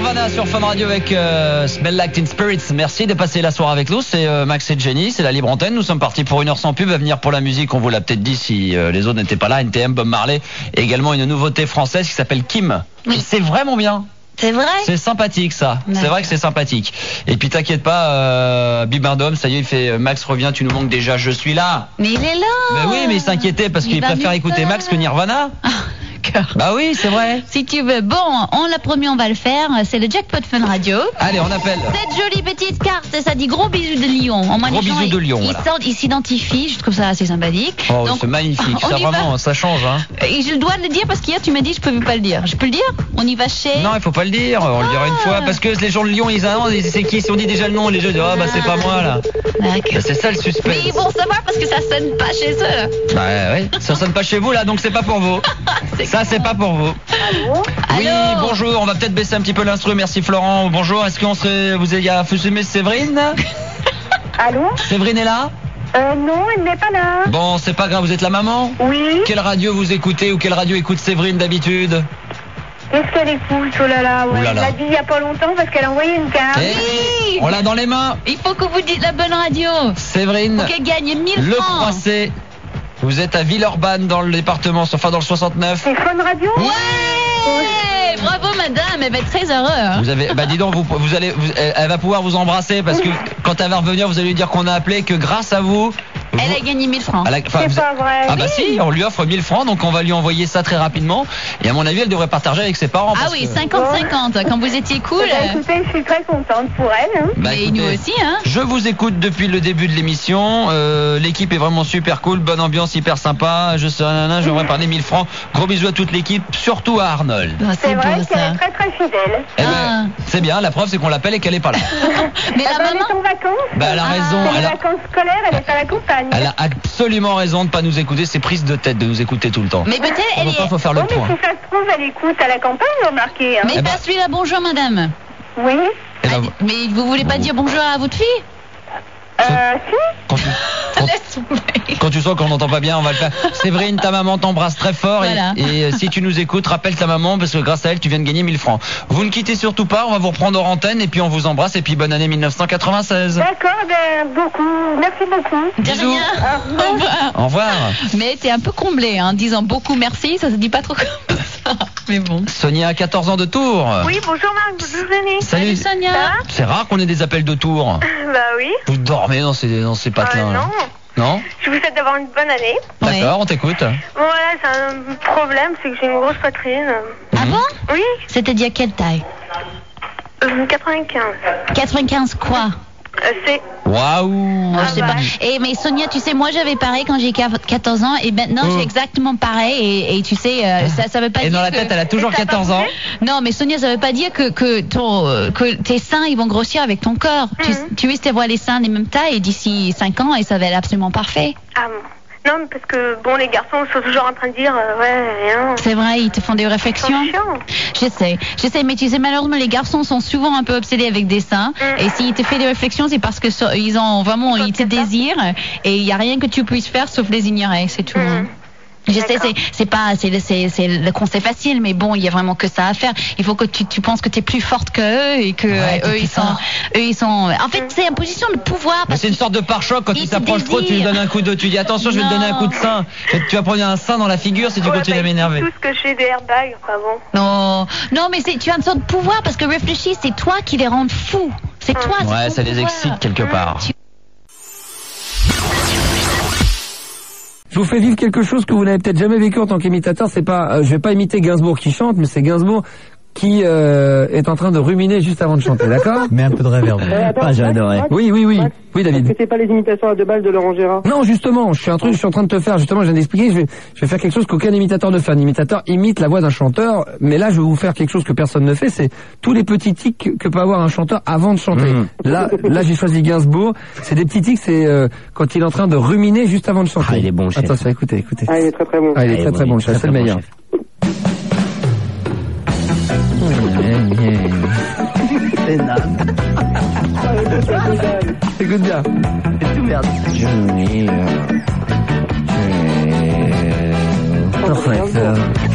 Nirvana sur Fun Radio avec Smell Like Teen Spirits. Merci de passer la soirée avec nous. C'est Max et Jenny, c'est la libre antenne. Nous sommes partis pour 1 heure sans pub. À venir pour la musique, on vous l'a peut-être dit si les autres n'étaient pas là. NTM, Bob Marley et également une nouveauté française qui s'appelle Kim. Oui. C'est vraiment bien. C'est vrai. C'est sympathique ça. C'est vrai que c'est sympathique. Et puis t'inquiète pas, Bibendum, ça y est, il fait Max revient, tu nous manques déjà, je suis là. Mais il est là. Mais oui, mais il s'inquiétait parce qu'il préfère écouter Max que Nirvana. Bah oui, c'est vrai. Si tu veux. Bon, on l'a promis, on va le faire. C'est le Jackpot Fun Radio. Allez, on appelle. Cette jolie petite carte, ça dit gros bisous de Lyon. Gros bisous de Lyon, voilà. Ils s'identifient, je trouve ça assez sympathique. Oh, donc, c'est magnifique, ça vraiment, ça change. Hein. Et je dois le dire parce qu'hier tu m'as dit je peux pas le dire. Je peux le dire? On y va chez... Non, il faut pas le dire, on le dira une fois. Parce que les gens de Lyon, ils annoncent, c'est qui? Si on dit déjà le nom, les gens disent, ah bah c'est pas moi là. D'accord. C'est ça le suspense. Mais ils vont savoir parce que ça sonne pas chez eux. Bah ouais, ça sonne pas chez vous là, donc c'est pas pour vous. Ça c'est pas pour vous. Allô? Oui, Allô? bonjour, on va peut-être baisser un petit peu l'instru, merci Florent. Bonjour, est-ce qu'on serait... Vous avez fumé Séverine? Allô? Séverine est là? Non, elle n'est pas là. Bon, c'est pas grave, vous êtes la maman? Oui. Quelle radio vous écoutez ou quelle radio écoute Séverine d'habitude? Qu'est-ce qu'elle écoute? Oh là là, ouais. Ouh là là. Elle l'a dit il y a pas longtemps parce qu'elle a envoyé une carte. Oui. On l'a dans les mains. Il faut que vous dites la bonne radio. Séverine, Pour qu'elle gagne 1000 Le francs. Croisset. Vous êtes à Villeurbanne dans le département, enfin dans le 69. C'est Fun Radio? Ouais. Bravo madame, elle va être très heureuse. Hein. Vous avez, bah dis donc, elle va pouvoir vous embrasser parce que quand elle va revenir, vous allez lui dire qu'on a appelé, que grâce à vous. Elle a gagné 1000 francs. C'est pas vrai. Ah bah si, on lui offre 1000 francs, donc on va lui envoyer ça très rapidement. Et à mon avis, elle devrait partager avec ses parents. Ah parce oui, que... 50-50. Quand vous étiez cool. Bah, écoutez, je suis très contente pour elle. Hein. Bah, Et écoutez, nous aussi, hein. Je vous écoute depuis le début de l'émission. L'équipe est vraiment super cool, bonne ambiance, hyper sympa. J'aimerais parler 1000 francs. Gros bisous à toute l'équipe, surtout à Arnold. Oh, C'est beau vrai ça. qu'elle est très très fidèle. Eh ben, Ah. c'est bien, la preuve c'est qu'on l'appelle et qu'elle est pas là. Mais la Elle maman. est en vacances. Bah elle a raison, C'est les elle a, vacances scolaires, elle est à la campagne. elle a absolument raison de pas nous écouter. C'est prise de tête de nous écouter tout le temps. Mais peut-être elle Enfin, est. faut faire le Oh, mais point. si ça se trouve, elle écoute à la campagne, remarquez. Hein. Mais Eh ben- passe-lui la bonjour madame. Oui. Eh ben, Mais vous voulez pas dire bonjour à votre fille? Si. Laisse tomber. quand tu sens qu'on n'entend pas bien, on va le faire. Séverine, ta maman t'embrasse très fort Voilà. et si tu nous écoutes, rappelle ta maman parce que grâce à elle, tu viens de gagner 1000 francs. Vous ne quittez surtout pas, on va vous reprendre hors antenne et puis on vous embrasse et puis bonne année 1996. D'accord, ben, beaucoup. Merci beaucoup. De Bisous. rien. Au revoir. Au revoir. Mais t'es un peu comblé, hein, en disant beaucoup merci, ça se dit pas trop comme ça. Mais bon. Sonia a 14 ans de Tours. Oui, bonjour Marc, bonjour Jenny. Salut Sonia. Ça va? C'est rare qu'on ait des appels de Tours. Bah oui. Vous dormez dans ces patelins. là. Non. Non. Je vous souhaite d'avoir une bonne année. Ouais. D'accord, on t'écoute. Bon, voilà, c'est un problème, c'est que j'ai une grosse poitrine. Ah bon? Oui, C'est-à-dire quelle taille? 95. 95 quoi? C'est... Waouh. Je sais pas. Et mais Sonia, tu sais, moi j'avais pareil quand j'ai 14 ans et maintenant j'ai exactement pareil et tu sais, ça veut pas Et dire dans la que... tête, elle a toujours Et ça 14 va ans. Non, mais Sonia, ça veut pas dire que tes seins ils vont grossir avec ton corps. Tu risques d'avoir les seins des mêmes tailles d'ici 5 ans et ça va être absolument parfait. Ah bon. Non, mais parce que, bon, les garçons sont toujours en train de dire, ouais, rien. C'est vrai, ils te font des réflexions. C'est chiant. Je sais, mais tu sais, malheureusement, les garçons sont souvent un peu obsédés avec des seins. Et s'ils te font des réflexions, c'est parce que ils ont vraiment, ils te désirent. Et il n'y a rien que tu puisses faire sauf les ignorer, c'est tout. Je sais, c'est le conseil facile, mais bon, il y a vraiment que ça à faire. Il faut que tu penses que tu es plus forte qu'eux et que eux ils sont. En fait, c'est une position de pouvoir. Mais c'est une sorte de pare-choc quand Ils il te s'approche trop, tu lui donnes un coup de, tu dis attention, je vais te donner un coup de sein. Tu vas prendre un sein dans la figure si tu continues à m'énerver. Tout ce que je fais des airbags, enfin bon. Non, mais tu as une sorte de pouvoir parce que réfléchis, c'est toi qui les rends fous. C'est toi. c'est Ouais, ton ça les pouvoir. excite quelque part. Je vous fais vivre quelque chose que vous n'avez peut-être jamais vécu en tant qu'imitateur. C'est pas, je vais pas imiter Gainsbourg qui chante, mais c'est Gainsbourg qui est en train de ruminer juste avant de chanter, d'accord? Mais un peu de réverb. Ah, j'ai adoré. Oui, David. Est-ce que c'est pas les imitations à deux balles de Laurent Gérard? Non, justement, je suis en train de te faire, justement, je viens d'expliquer, je vais faire quelque chose qu'aucun imitateur ne fait. Un imitateur imite la voix d'un chanteur, mais là, je vais vous faire quelque chose que personne ne fait, c'est tous les petits tics que peut avoir un chanteur avant de chanter. Là, j'ai choisi Gainsbourg. C'est des petits tics, c'est quand il est en train de ruminer juste avant de chanter. Ah, il est bon, chef. Attention, écoutez. Ah, il est très très bon. Ah, il est très bon, chef, c'est le meilleur. Écoute bien. Tout merde. Parfait.